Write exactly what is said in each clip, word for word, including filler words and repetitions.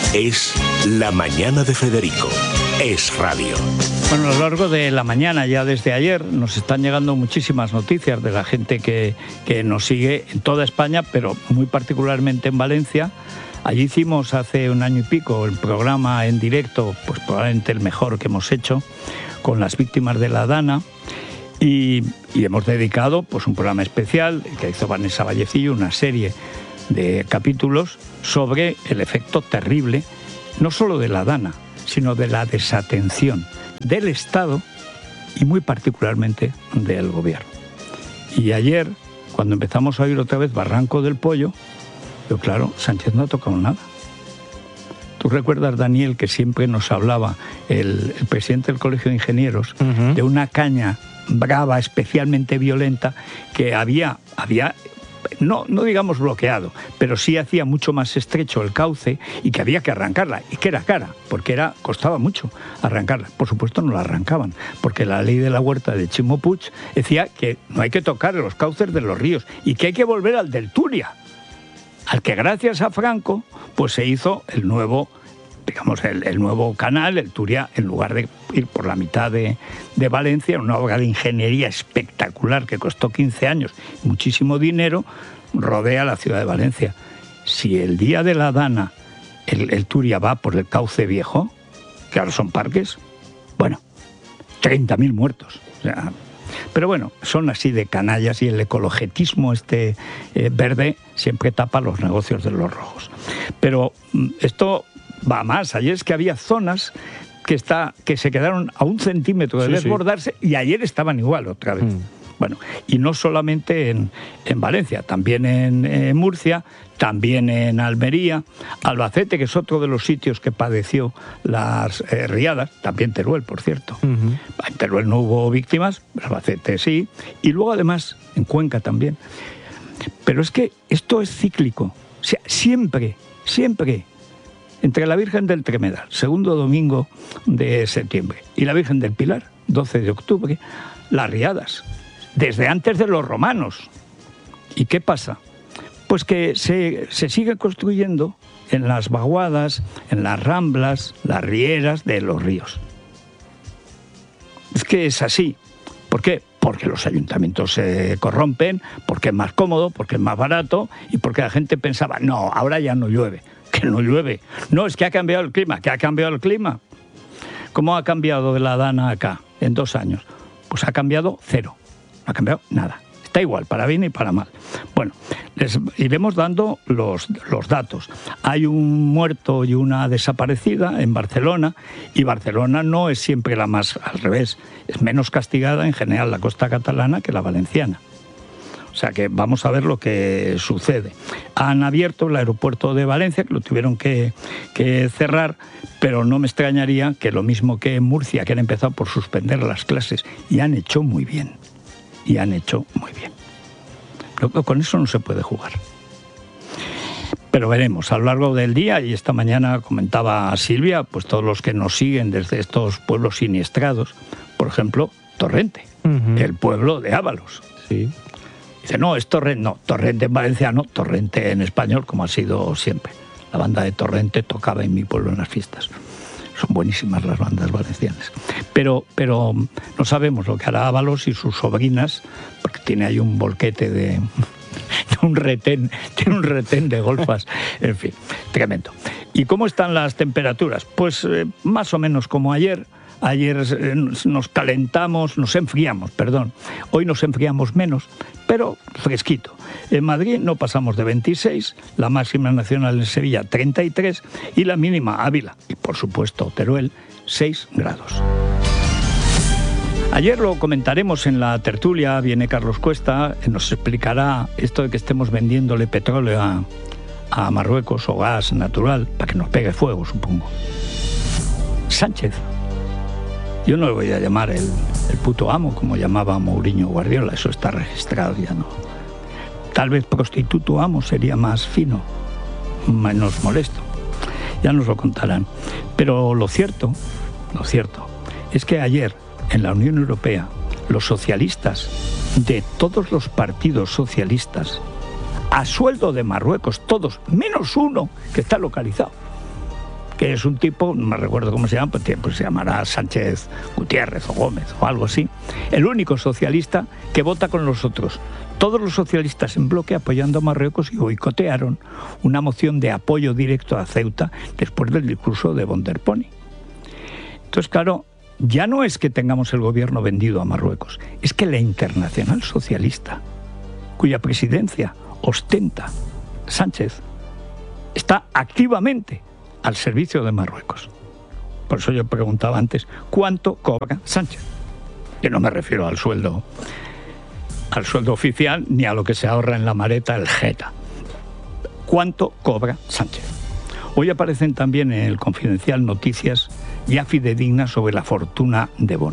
Es La Mañana de Federico. Es radio. Bueno, a lo largo de la mañana, ya desde ayer, nos están llegando muchísimas noticias de la gente que, que nos sigue en toda España, pero muy particularmente en Valencia. Allí hicimos hace un año y pico el programa en directo, pues probablemente el mejor que hemos hecho, con las víctimas de la Dana. Y, y hemos dedicado pues un programa especial que hizo Vanessa Vallecillo, una serie de capítulos sobre el efecto terrible, no solo de la Dana, sino de la desatención del Estado y muy particularmente del gobierno. Y ayer, cuando empezamos a oír otra vez Barranco del Pollo, yo claro, Sánchez no ha tocado nada. ¿Tú recuerdas, Daniel, que siempre nos hablaba el, el presidente del Colegio de Ingenieros uh-huh. de una caña brava, especialmente violenta, que había, había no, no digamos bloqueado, pero sí hacía mucho más estrecho el cauce y que había que arrancarla, y que era cara, porque era, costaba mucho arrancarla. Por supuesto no la arrancaban, porque la ley de la huerta de Ximo Puig decía que no hay que tocar los cauces de los ríos y que hay que volver al del Turia, al que gracias a Franco pues se hizo el nuevo, digamos, el, el nuevo canal, el Turia, en lugar de ir por la mitad de, de Valencia, una obra de ingeniería espectacular que costó quince años, muchísimo dinero, rodea la ciudad de Valencia. Si el día de la Dana el, el Turia va por el cauce viejo, que ahora son parques, bueno, treinta mil muertos. O sea, pero bueno, son así de canallas y el ecologetismo este eh, verde siempre tapa los negocios de los rojos. Pero esto va más. Ayer es que había zonas que, está, que se quedaron a un centímetro de sí, desbordarse sí. y ayer estaban igual otra vez. Mm. Bueno, y no solamente en, en Valencia, también en eh, Murcia, también en Almería, Albacete, que es otro de los sitios que padeció las eh, riadas, también Teruel, por cierto. Uh-huh. En Teruel no hubo víctimas, Albacete sí, y luego además en Cuenca también. Pero es que esto es cíclico, o sea, siempre, siempre, entre la Virgen del Tremedal, segundo domingo de septiembre, y la Virgen del Pilar, doce de octubre, las riadas, desde antes de los romanos. ¿Y qué pasa? Pues que se, se sigue construyendo en las vaguadas, en las ramblas, las rieras de los ríos. Es que es así. ¿Por qué? Porque los ayuntamientos se corrompen, porque es más cómodo, porque es más barato y porque la gente pensaba, no, ahora ya no llueve. Que no llueve. No, es que ha cambiado el clima. ¿Qué ha cambiado el clima? ¿Cómo ha cambiado de la Dana acá en dos años? Pues ha cambiado cero. No ha cambiado nada. Está igual, para bien y para mal. Bueno, les iremos dando los, los datos. Hay un muerto y una desaparecida en Barcelona, y Barcelona no es siempre la más, al revés, es menos castigada en general la costa catalana que la valenciana. O sea que vamos a ver lo que sucede. Han abierto el aeropuerto de Valencia, que lo tuvieron que, que cerrar, pero no me extrañaría que lo mismo que en Murcia, que han empezado por suspender las clases, y han hecho muy bien. Y han hecho muy bien. Pero con eso no se puede jugar. Pero veremos a lo largo del día, y esta mañana comentaba Silvia, pues todos los que nos siguen desde estos pueblos siniestrados, por ejemplo, Torrente, uh-huh. el pueblo de Ábalos. Sí. Dice, no, es Torrente, no, Torrente en valenciano, Torrente en español, como ha sido siempre. La banda de Torrente tocaba en mi pueblo en las fiestas. Son buenísimas las bandas valencianas. Pero, pero no sabemos lo que hará Ábalos y sus sobrinas, porque tiene ahí un volquete de, de un retén, tiene un retén de golfas, en fin, tremendo. ¿Y cómo están las temperaturas? Pues eh, más o menos como ayer. Ayer eh, nos calentamos, nos enfriamos, perdón. Hoy nos enfriamos menos, pero fresquito. En Madrid no pasamos de veintiséis, la máxima nacional en Sevilla treinta y tres y la mínima Ávila, y por supuesto Teruel, seis grados. Ayer lo comentaremos en la tertulia, viene Carlos Cuesta, nos explicará esto de que estemos vendiéndole petróleo a, a Marruecos o gas natural, para que nos pegue fuego, supongo. Sánchez. Yo no le voy a llamar el, el puto amo, como llamaba Mourinho Guardiola, eso está registrado ya, ¿no? Tal vez prostituto amo sería más fino, menos molesto. Ya nos lo contarán. Pero lo cierto, lo cierto, es que ayer en la Unión Europea los socialistas de todos los partidos socialistas, a sueldo de Marruecos, todos, menos uno que está localizado, que es un tipo, no me recuerdo cómo se llama, pues, pues se llamará Sánchez Gutiérrez o Gómez o algo así, el único socialista que vota con los otros. Todos los socialistas en bloque apoyando a Marruecos y boicotearon una moción de apoyo directo a Ceuta después del discurso de von der Pony. Entonces, claro, ya no es que tengamos el gobierno vendido a Marruecos, es que la Internacional Socialista, cuya presidencia ostenta Sánchez, está activamente al servicio de Marruecos. Por eso yo preguntaba antes, ¿cuánto cobra Sánchez? Yo no me refiero al sueldo, al sueldo oficial ni a lo que se ahorra en la maleta el Jeta. ¿Cuánto cobra Sánchez? Hoy aparecen también en el Confidencial noticias ya fidedignas sobre la fortuna de Bono.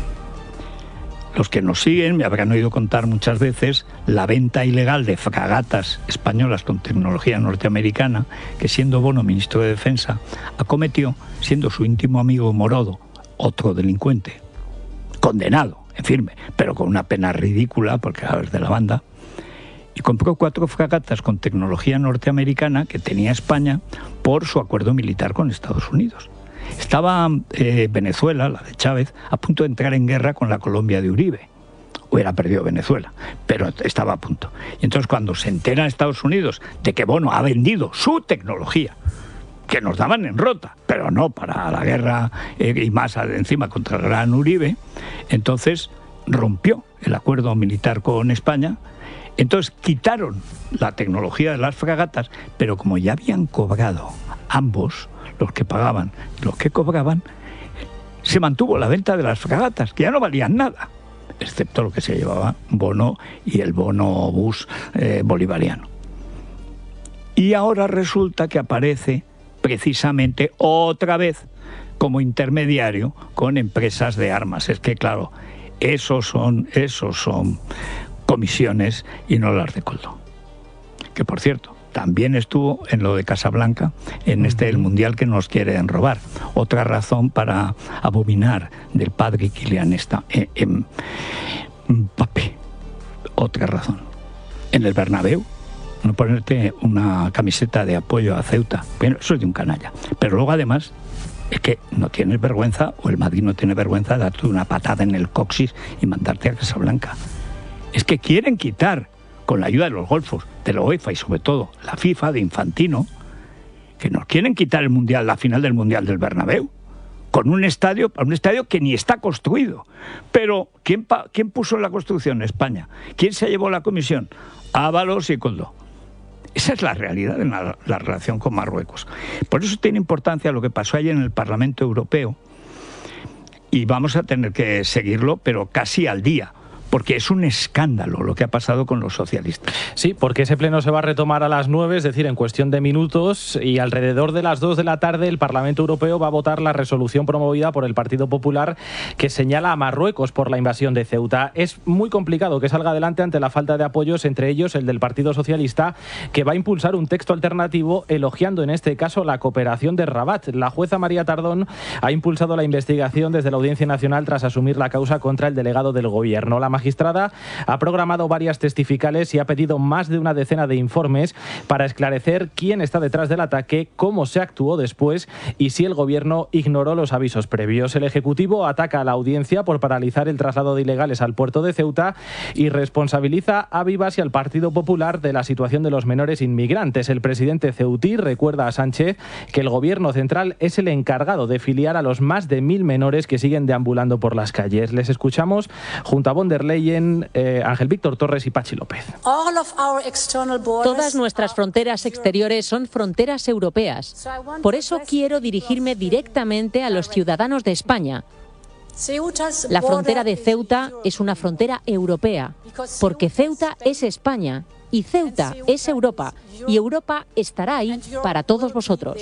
Los que nos siguen me habrán oído contar muchas veces la venta ilegal de fragatas españolas con tecnología norteamericana que, siendo Bono ministro de Defensa, acometió siendo su íntimo amigo Morodo, otro delincuente, condenado, en firme, pero con una pena ridícula porque era de la banda, y compró cuatro fragatas con tecnología norteamericana que tenía España por su acuerdo militar con Estados Unidos. Estaba eh, Venezuela, la de Chávez, a punto de entrar en guerra con la Colombia de Uribe. Hubiera perdido Venezuela, pero estaba a punto. Y entonces, cuando se entera Estados Unidos de que Bono ha vendido su tecnología, que nos daban en rota, pero no para la guerra eh, y más encima contra el gran Uribe, entonces rompió el acuerdo militar con España. Entonces quitaron la tecnología de las fragatas, pero como ya habían cobrado ambos, los que pagaban, los que cobraban, se mantuvo la venta de las fragatas, que ya no valían nada, excepto lo que se llevaba Bono y el bono bus eh, bolivariano. Y ahora resulta que aparece precisamente otra vez como intermediario con empresas de armas. Es que, claro, esos son, esos son comisiones y no las de Koldo. Que, por cierto, también estuvo en lo de Casablanca, en este el mundial que nos quieren robar. Otra razón para abominar del padre Kylian está en, en Mbappé. Otra razón. En el Bernabéu, no ponerte una camiseta de apoyo a Ceuta. Bueno, eso es de un canalla. Pero luego, además, es que no tienes vergüenza, o el Madrid no tiene vergüenza de darte una patada en el coxis y mandarte a Casablanca. Es que quieren quitar, con la ayuda de los golfos, de la UEFA y sobre todo la FIFA, de Infantino, que nos quieren quitar el mundial, la final del mundial del Bernabéu, con un estadio, un estadio que ni está construido. Pero ¿quién, quién puso la construcción? España. ¿Quién se llevó la comisión? Ábalos y Koldo. Esa es la realidad en la, la relación con Marruecos. Por eso tiene importancia lo que pasó ayer en el Parlamento Europeo, y vamos a tener que seguirlo, pero casi al día, porque es un escándalo lo que ha pasado con los socialistas. Sí, porque ese pleno se va a retomar a las nueve, es decir, en cuestión de minutos, y alrededor de las dos de la tarde el Parlamento Europeo va a votar la resolución promovida por el Partido Popular que señala a Marruecos por la invasión de Ceuta. Es muy complicado que salga adelante ante la falta de apoyos, entre ellos el del Partido Socialista, que va a impulsar un texto alternativo elogiando en este caso la cooperación de Rabat. La jueza María Tardón ha impulsado la investigación desde la Audiencia Nacional tras asumir la causa contra el delegado del Gobierno. La magistrada ha programado varias testificales y ha pedido más de una decena de informes para esclarecer quién está detrás del ataque, cómo se actuó después y si el Gobierno ignoró los avisos previos. El Ejecutivo ataca a la Audiencia por paralizar el traslado de ilegales al puerto de Ceuta y responsabiliza a Vivas y al Partido Popular de la situación de los menores inmigrantes. El presidente ceutí recuerda a Sánchez que el Gobierno central es el encargado de filiar a los más de mil menores que siguen deambulando por las calles. Les escuchamos junto a von der Leyen, eh, Ángel Víctor Torres y Pachi López. Todas nuestras fronteras exteriores son fronteras europeas. Por eso quiero dirigirme directamente a los ciudadanos de España. La frontera de Ceuta es una frontera europea, porque Ceuta es España y Ceuta es Europa, y Europa estará ahí para todos vosotros.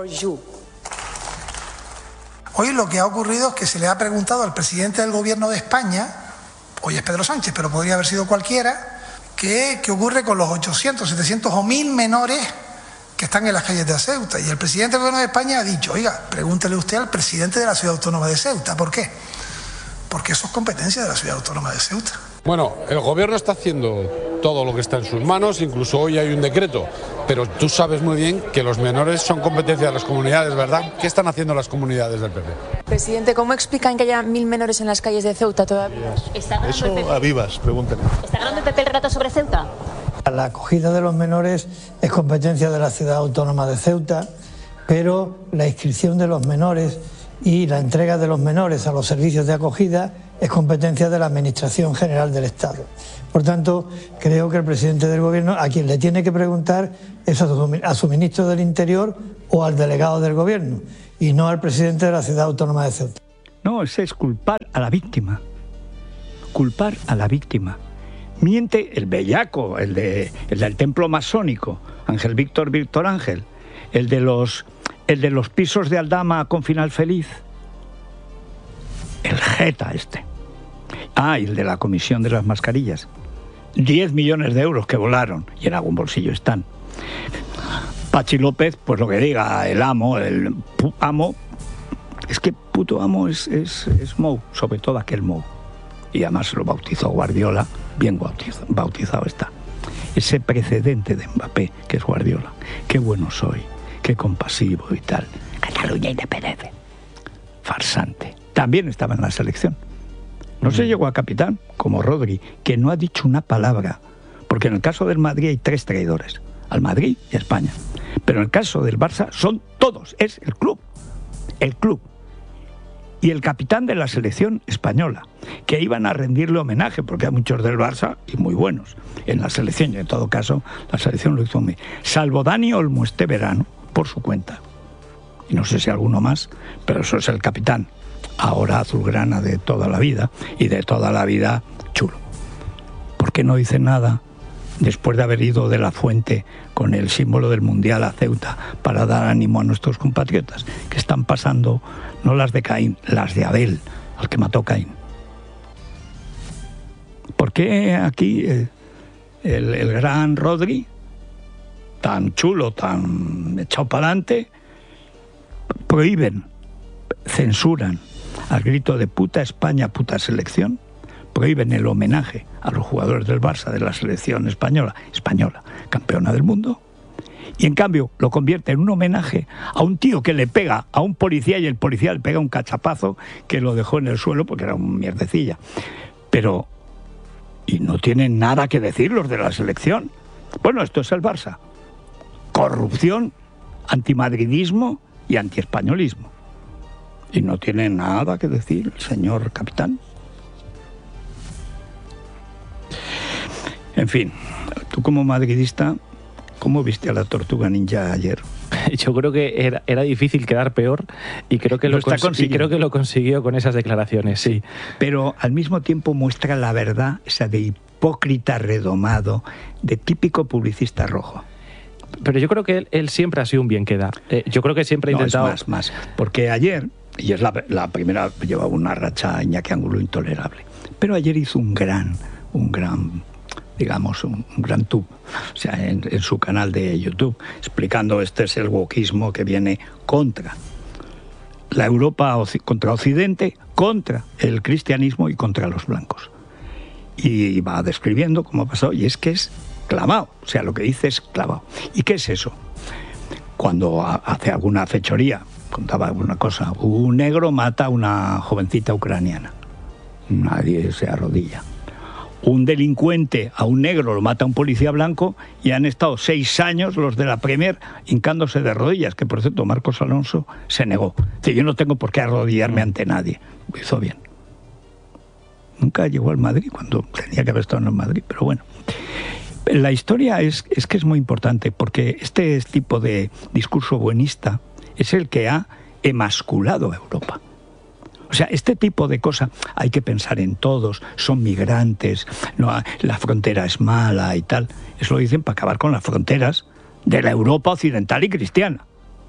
Hoy lo que ha ocurrido es que se le ha preguntado al presidente del Gobierno de España, hoy es Pedro Sánchez, pero podría haber sido cualquiera, que qué ocurre con los ochocientos, setecientos o mil menores que están en las calles de Ceuta. Y el presidente del Gobierno de España ha dicho, oiga, pregúntele usted al presidente de la Ciudad Autónoma de Ceuta. ¿Por qué? Porque eso es competencia de la Ciudad Autónoma de Ceuta. Bueno, el gobierno está haciendo todo lo que está en sus manos, incluso hoy hay un decreto, pero tú sabes muy bien que los menores son competencia de las comunidades, ¿verdad? ¿Qué están haciendo las comunidades del P P? Presidente, ¿cómo explican que haya mil menores en las calles de Ceuta todavía? Eso a vivas, pregúntale. ¿Está ganando el P P el relato sobre Ceuta? La acogida de los menores es competencia de la Ciudad Autónoma de Ceuta, pero la inscripción de los menores y la entrega de los menores a los servicios de acogida es competencia de la Administración General del Estado. Por tanto, creo que el presidente del Gobierno a quien le tiene que preguntar es a su, a su ministro del Interior o al delegado del Gobierno, y no al presidente de la Ciudad Autónoma de Ceuta. No, ese es culpar a la víctima. Culpar a la víctima. Miente el bellaco, el, de, el del templo masónico, Ángel Víctor Víctor Ángel, el de los, el de los pisos de Aldama con final feliz. El jeta este. Ah, y el de la comisión de las mascarillas. diez millones de euros que volaron y en algún bolsillo están. Pachi López, pues lo que diga, el amo, el amo, es que puto amo es, es, es Mou, sobre todo aquel Mou. Y además lo bautizó Guardiola, bien bautizado, bautizado está. Ese precedente de Mbappé, que es Guardiola. Qué bueno soy, qué compasivo y tal. Cataluña independiente. Farsante. También estaba en la selección. No se llegó a capitán, como Rodri, que no ha dicho una palabra. Porque en el caso del Madrid hay tres traidores. Al Madrid y a España. Pero en el caso del Barça son todos. Es el club. El club. Y el capitán de la selección española, que iban a rendirle homenaje, porque hay muchos del Barça y muy buenos en la selección, y en todo caso la selección lo hizo muy bien. Salvo Dani Olmo este verano, por su cuenta. Y no sé si alguno más, pero eso es el capitán. Ahora azulgrana de toda la vida, y de toda la vida chulo. ¿Por qué no dice nada después de haber ido de la fuente con el símbolo del Mundial a Ceuta para dar ánimo a nuestros compatriotas que están pasando, no las de Caín, las de Abel, al que mató Caín? ¿Por qué aquí eh, el, el gran Rodri, tan chulo, tan echado para adelante, prohíben, censuran al grito de puta España, puta selección, prohíben el homenaje a los jugadores del Barça de la selección española, española, campeona del mundo, y en cambio lo convierte en un homenaje a un tío que le pega a un policía y el policía le pega un cachapazo que lo dejó en el suelo porque era un mierdecilla. Pero, y no tienen nada que decir los de la selección. Bueno, esto es el Barça. Corrupción, antimadridismo y antiespañolismo. Y no tiene nada que decir el señor capitán. En fin, tú como madridista, ¿cómo viste a la Tortuga Ninja ayer? Yo creo que era, era difícil quedar peor y creo que lo, lo está y creo que lo consiguió con esas declaraciones, sí. Pero al mismo tiempo muestra la verdad, esa de hipócrita redomado, de típico publicista rojo. Pero yo creo que él, él siempre ha sido un bien quedar. Eh, yo creo que siempre ha no, intentado... Es más, más. Porque ayer, y es la, la primera, llevaba una racha Iñaki Angulo intolerable, pero ayer hizo un gran, un gran... digamos, un, un gran tube, o sea, en, en su canal de YouTube, explicando este es el wokismo que viene contra la Europa, contra Occidente, contra el cristianismo y contra los blancos. Y va describiendo cómo ha pasado, y es que es clavado, o sea, lo que dice es clavado. ¿Y qué es eso? Cuando hace alguna fechoría, contaba alguna cosa, un negro mata a una jovencita ucraniana, nadie se arrodilla. Un delincuente a un negro lo mata a un policía blanco y han estado seis años los de la Premier hincándose de rodillas, que por cierto Marcos Alonso se negó. Dice, yo no tengo por qué arrodillarme ante nadie. Lo hizo bien. Nunca llegó al Madrid cuando tenía que haber estado en el Madrid, pero bueno. La historia es, es que es muy importante porque este tipo de discurso buenista es el que ha emasculado a Europa. O sea, este tipo de cosas hay que pensar en todos, son migrantes, no, la frontera es mala y tal. Eso lo dicen para acabar con las fronteras de la Europa occidental y cristiana.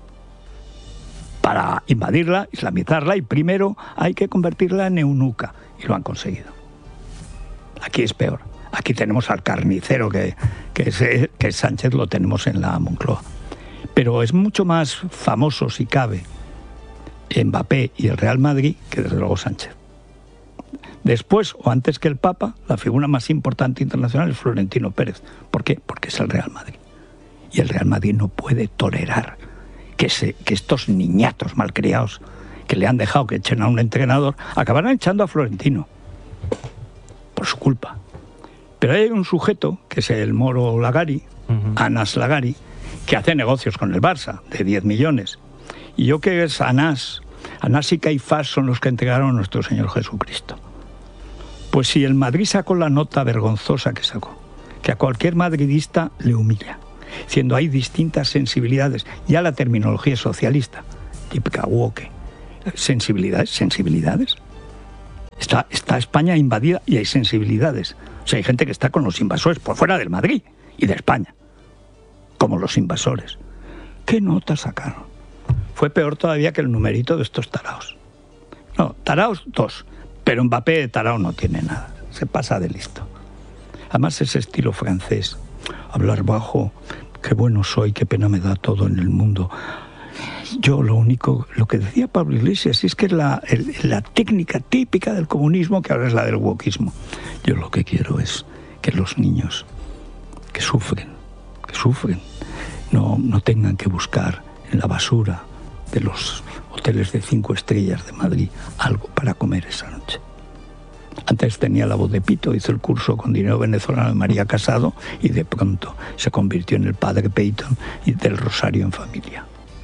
Para invadirla, islamizarla y primero hay que convertirla en eunuca. Y lo han conseguido. Aquí es peor. Aquí tenemos al carnicero que, que, es, que Sánchez lo tenemos en la Moncloa. Pero es mucho más famoso, si cabe, Mbappé y el Real Madrid que desde luego Sánchez. Después, o antes que el Papa, la figura más importante internacional es Florentino Pérez. ¿Por qué? Porque es el Real Madrid. Y el Real Madrid no puede tolerar que, se, que estos niñatos malcriados que le han dejado que echen a un entrenador, acabarán echando a Florentino. Por su culpa. Pero hay un sujeto, que es el moro Lagari, uh-huh. Anas Lagari, que hace negocios con el Barça, de diez millones. Y yo que es Anás, Anás y Caifás son los que entregaron a nuestro Señor Jesucristo. Pues si el Madrid sacó la nota vergonzosa que sacó, que a cualquier madridista le humilla, siendo hay distintas sensibilidades, ya la terminología socialista, típica woke, sensibilidades, sensibilidades. Está, está España invadida y hay sensibilidades. O sea, hay gente que está con los invasores por fuera del Madrid y de España, como los invasores. ¿Qué nota sacaron? Fue peor todavía que el numerito de estos taraos. No, taraos dos, pero Mbappé de tarao no tiene nada, se pasa de listo. Además ese estilo francés, hablar bajo, qué bueno soy, qué pena me da todo en el mundo. Yo lo único, lo que decía Pablo Iglesias, es que es la, el, la técnica típica del comunismo, que ahora es la del wokismo. Yo lo que quiero es que los niños que sufren, que sufren, no, no tengan que buscar en la basura de los hoteles de cinco estrellas de Madrid algo para comer esa noche. Antes tenía la voz de pito, hizo el curso con dinero venezolano de María Casado y de pronto se convirtió en el padre Peyton y del Rosario en Familia.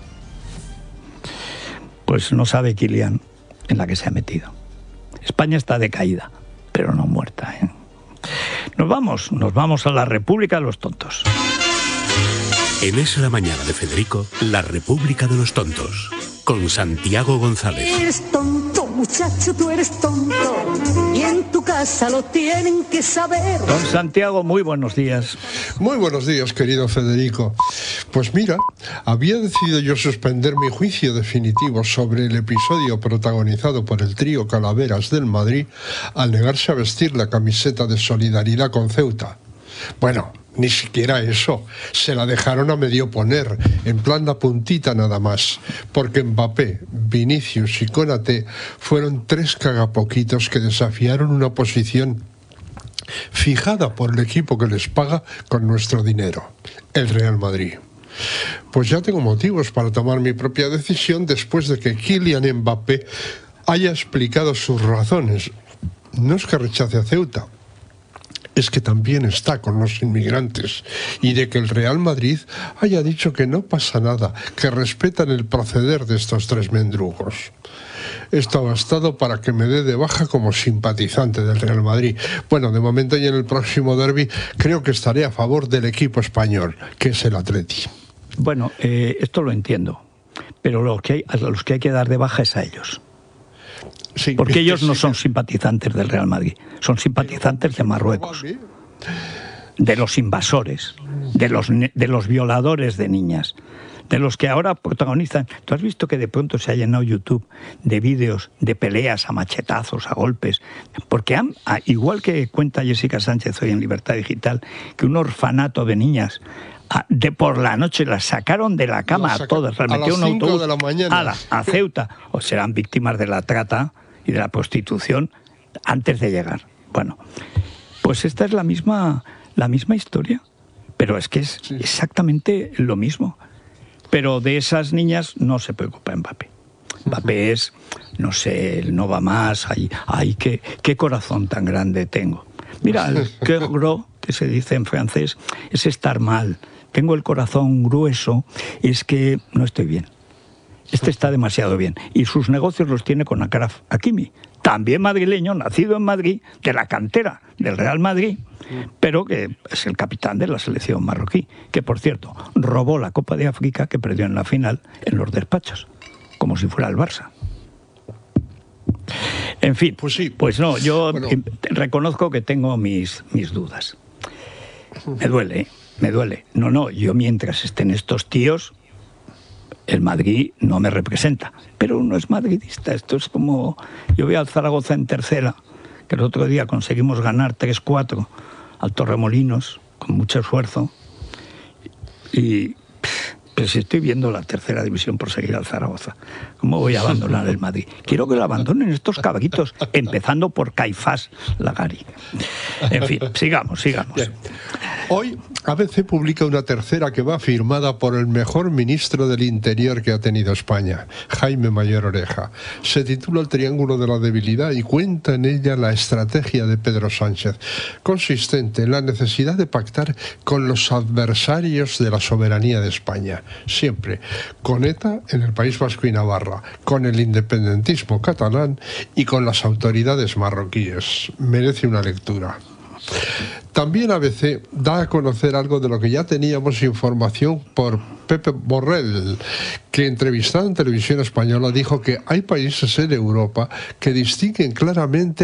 Pues no sabe Kylian en la que se ha metido. España está decaída, pero no muerta, ¿eh? Nos vamos, nos vamos a la República de los Tontos. En Es la Mañana de Federico, la República de los Tontos, con Santiago González. Eres tonto, muchacho, tú eres tonto, y en tu casa lo tienen que saber. Don Santiago, muy buenos días. Muy buenos días, querido Federico. Pues mira, había decidido yo suspender mi juicio definitivo sobre el episodio protagonizado por el trío Calaveras del Madrid al negarse a vestir la camiseta de solidaridad con Ceuta. Bueno, ni siquiera eso, se la dejaron a medio poner, en plan la puntita nada más, porque Mbappé, Vinicius y Konaté fueron tres cagapoquitos que desafiaron una posición fijada por el equipo que les paga con nuestro dinero, el Real Madrid. Pues ya tengo motivos para tomar mi propia decisión después de que Kylian Mbappé haya explicado sus razones. No es que rechace a Ceuta, es que también está con los inmigrantes, y de que el Real Madrid haya dicho que no pasa nada, que respetan el proceder de estos tres mendrugos. Esto ha bastado para que me dé de baja como simpatizante del Real Madrid. Bueno, de momento y en el próximo derbi creo que estaré a favor del equipo español, que es el Atleti. Bueno, eh, esto lo entiendo, pero lo que hay, a los que hay que dar de baja es a ellos. Sí, porque ellos no son simpatizantes del Real Madrid, son simpatizantes de Marruecos, de los invasores, de los, de los violadores de niñas, de los que ahora protagonizan. ¿Tú has visto que de pronto se ha llenado YouTube de vídeos de peleas a machetazos, a golpes? Porque han, igual que cuenta Jessica Sánchez hoy en Libertad Digital, que un orfanato de niñas de por la noche las sacaron de la cama a todas, las metió un autobús de la mañana. A, la, a Ceuta, o serán víctimas de la trata y de la prostitución antes de llegar. Bueno, pues esta es la misma, la misma historia, pero es que es sí. exactamente lo mismo. Pero de esas niñas no se preocupa Mbappé. Mbappé es, no sé, él no va más, ay, ay qué, qué corazón tan grande tengo. Mira, el cœur gros, que se dice en francés, es estar mal. Tengo el corazón grueso, es que no estoy bien. Este está demasiado bien. Y sus negocios los tiene con Achraf Hakimi, también madrileño, nacido en Madrid, de la cantera del Real Madrid, pero que es el capitán de la selección marroquí, que por cierto, robó la Copa de África que perdió en la final en los despachos, como si fuera el Barça. En fin, pues, sí. pues no, yo bueno. reconozco que tengo mis, mis dudas. Me duele, ¿eh? me duele. No, no, yo mientras estén estos tíos, el Madrid no me representa. Pero uno es madridista, esto es como... Yo voy al Zaragoza en tercera, que el otro día conseguimos ganar tres cuatro al Torremolinos, con mucho esfuerzo, y, Pero si estoy viendo la tercera división por seguir al Zaragoza, ¿cómo voy a abandonar el Madrid? Quiero que lo abandonen estos caballitos, empezando por Caifás Lagari. En fin, sigamos, sigamos. Bien. Hoy A B C publica una tercera que va firmada por el mejor ministro del Interior que ha tenido España, Jaime Mayor Oreja. Se titula El Triángulo de la Debilidad y cuenta en ella la estrategia de Pedro Sánchez, consistente en la necesidad de pactar con los adversarios de la soberanía de España, siempre con ETA en el País Vasco y Navarra, con el independentismo catalán y con las autoridades marroquíes. Merece una lectura. También A B C da a conocer algo de lo que ya teníamos información por Pepe Borrell, que entrevistado en Televisión Española dijo que hay países en Europa que distinguen claramente